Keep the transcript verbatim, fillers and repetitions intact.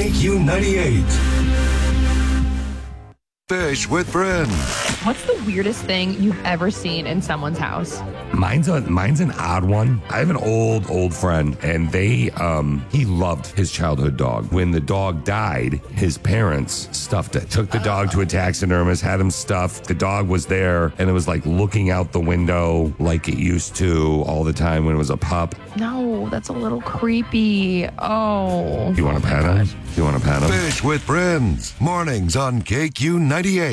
K Q ninety-eight. Fish with friends. What's the weirdest thing you've ever seen in someone's house? Mine's a mine's an odd one. I have an old old friend, and they um he loved his childhood dog. When the dog died, his parents stuffed it. Took the dog to a taxidermist, had him stuffed. The dog was there, and it was like looking out the window like it used to all the time when it was a pup. No, that's a little creepy. Oh. You want to pet him? You want to pet him? Fish with friends. Mornings on K Q ninety-eight.